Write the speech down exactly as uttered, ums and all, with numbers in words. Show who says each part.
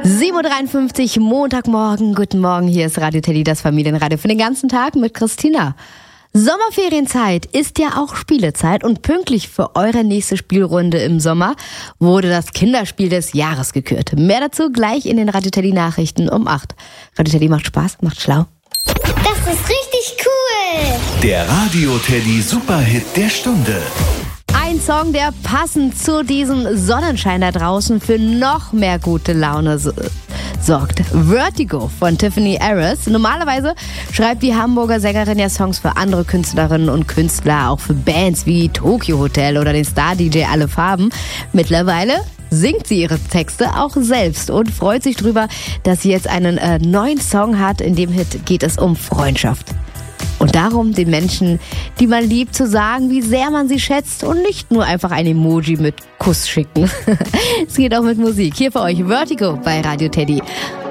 Speaker 1: sieben Uhr dreiundfünfzig, Montagmorgen. Guten Morgen, hier ist Radio Teddy, das Familienradio für den ganzen Tag mit Christina. Sommerferienzeit ist ja auch Spielezeit und pünktlich für eure nächste Spielrunde im Sommer wurde das Kinderspiel des Jahres gekürt. Mehr dazu gleich in den Radio Teddy Nachrichten um acht. Radio Teddy macht Spaß, macht schlau.
Speaker 2: Das ist richtig cool.
Speaker 3: Der Radio Teddy Superhit der Stunde.
Speaker 1: Ein Song, der passend zu diesem Sonnenschein da draußen für noch mehr gute Laune so- sorgt. Vertigo von Tiffany Harris. Normalerweise schreibt die Hamburger Sängerin ja Songs für andere Künstlerinnen und Künstler, auch für Bands wie Tokyo Hotel oder den Star-D J Alle Farben. Mittlerweile singt sie ihre Texte auch selbst und freut sich drüber, dass sie jetzt einen äh, neuen Song hat. In dem Hit geht es um Freundschaft. Und darum, den Menschen, die man liebt, zu sagen, wie sehr man sie schätzt und nicht nur einfach ein Emoji mit Kuss schicken. Es geht auch mit Musik. Hier für euch Vertigo bei Radio Teddy.